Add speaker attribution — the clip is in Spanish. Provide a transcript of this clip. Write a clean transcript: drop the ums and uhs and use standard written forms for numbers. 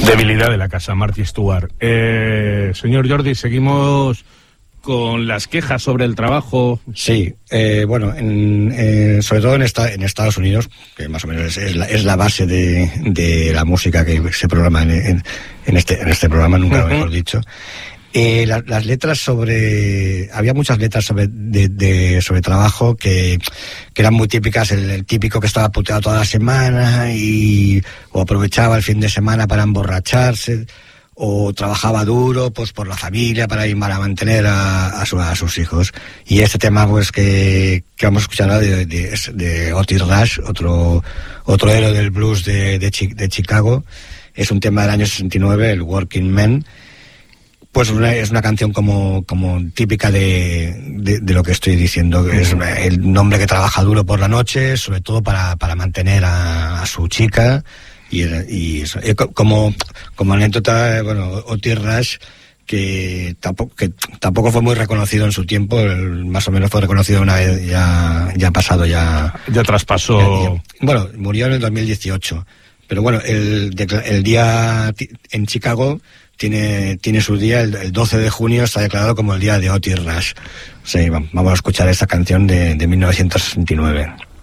Speaker 1: Debilidad de la casa, Marty Stewart. Señor Jordi, seguimos con las quejas sobre el trabajo.
Speaker 2: Sí, bueno, sobre todo en Estados Unidos, que más o menos es la base de la música que se programa en este programa, nunca lo mejor dicho. Las letras había muchas letras sobre trabajo que eran muy típicas, el típico que estaba puteado toda la semana o aprovechaba el fin de semana para emborracharse, o trabajaba duro pues por la familia para mantener a sus hijos. Y este tema pues que vamos a escuchar ahora de Otis Rush, otro héroe del blues de Chicago, es un tema del año 69, el Working Man. Pues es una canción como típica de lo que estoy diciendo. Es el hombre que trabaja duro por la noche, sobre todo para mantener a su chica. Y eso. Como anécdota, bueno, Otis Rush, que tampoco fue muy reconocido en su tiempo, más o menos fue reconocido una vez, ya pasado, ya
Speaker 1: traspasó.
Speaker 2: Bueno, murió en el 2018. Pero bueno, el día en Chicago tiene su día, el 12 de junio está declarado como el día de Otis Rush. Sí, vamos a escuchar esta canción de 1969.